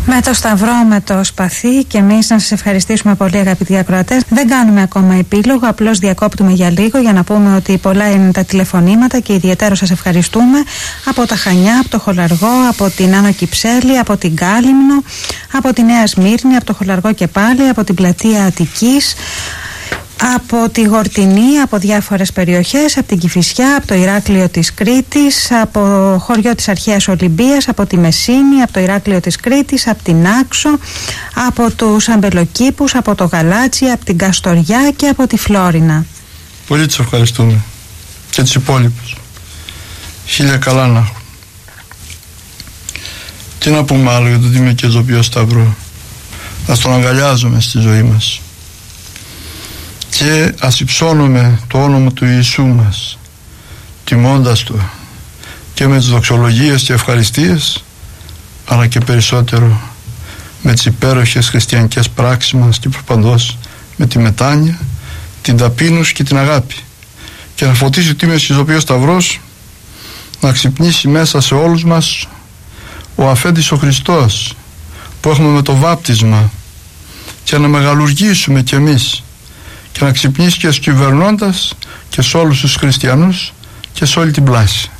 Με το σταυρό, με το σπαθί και εμείς να σας ευχαριστήσουμε πολύ, αγαπητοί ακροατές. Δεν κάνουμε ακόμα επίλογο, απλώς διακόπτουμε για λίγο για να πούμε ότι πολλά είναι τα τηλεφωνήματα και ιδιαίτερα σας ευχαριστούμε από τα Χανιά, από το Χολαργό, από την Άνω Κυψέλη, από την Κάλυμνο, από τη Νέα Σμύρνη, από το Χολαργό και πάλι, από την Πλατεία Αττικής, από τη Γορτινή, από διάφορες περιοχές, από την Κηφισιά, από το Ηράκλειο της Κρήτης, από χωριό της Αρχαίας Ολυμπίας, από τη Μεσίνη, από το Ηράκλειο της Κρήτης, από την Άξο, από τους Αμπελοκήπους, από το Γαλάτσι, από την Καστοριά και από τη Φλόρινα. Πολύ τους ευχαριστούμε και τους υπόλοιπους. Χίλια καλά να έχουν. Τι να πούμε άλλο για το Τίμιο και Ζωπιό Σταυρό. Ας τον αγκαλιάζουμε στη ζωή μας και ας υψώνουμε το όνομα του Ιησού μας, τιμώντας το και με τις δοξολογίες και ευχαριστίες, αλλά και περισσότερο με τις υπέροχες χριστιανικές πράξεις μας και προπαντός με τη μετάνοια, την ταπείνωση και την αγάπη, και να φωτίσει ο Τίμιος και Ζωπιός Σταυρός να ξυπνήσει μέσα σε όλους μας ο αφέντης ο Χριστός που έχουμε με το βάπτισμα, και να μεγαλουργήσουμε κι εμείς και να ξυπνήσει και ως κυβερνώντας και σε όλους τους χριστιανούς και σε όλη την πλάση.